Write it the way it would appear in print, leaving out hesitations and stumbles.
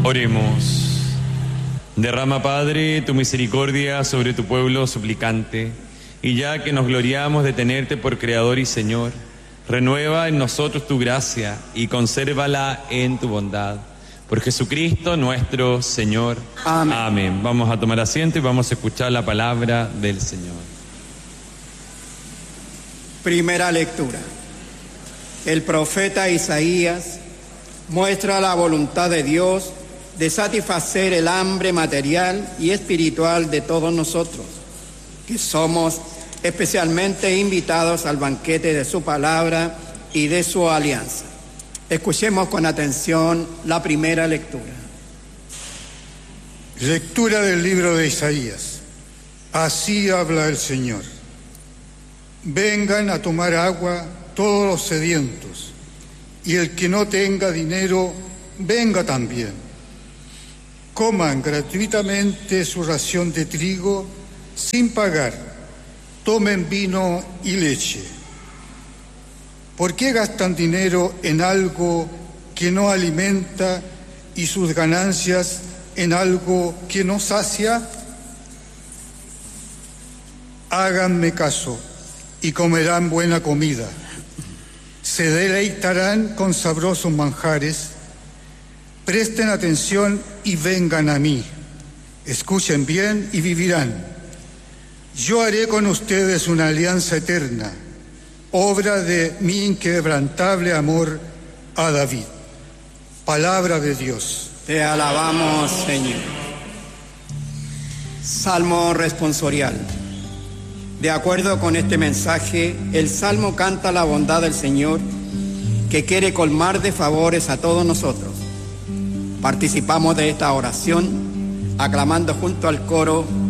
Oremos. Derrama, Padre, tu misericordia sobre tu pueblo suplicante, y ya que nos gloriamos de tenerte por Creador y Señor, renueva en nosotros tu gracia y consérvala en tu bondad. Por Jesucristo nuestro Señor. Amén. Amén. Vamos a tomar asiento y vamos a escuchar la palabra del Señor. Primera lectura. El profeta Isaías muestra la voluntad de Dios de satisfacer el hambre material y espiritual de todos nosotros, que somos especialmente invitados al banquete de su palabra y de su alianza. Escuchemos con atención la primera lectura. Lectura del libro de Isaías. Así habla el Señor. Vengan a tomar agua todos los sedientos, y el que no tenga dinero, venga también. Coman gratuitamente su ración de trigo sin pagar. Tomen vino y leche. ¿Por qué gastan dinero en algo que no alimenta y sus ganancias en algo que no sacia? Háganme caso y comerán buena comida. Se deleitarán con sabrosos manjares. Presten atención y vengan a mí. Escuchen bien y vivirán. Yo haré con ustedes una alianza eterna, obra de mi inquebrantable amor a David. Palabra de Dios. Te alabamos, Señor. Salmo responsorial. De acuerdo con este mensaje, el Salmo canta la bondad del Señor, que quiere colmar de favores a todos nosotros. Participamos de esta oración aclamando junto al coro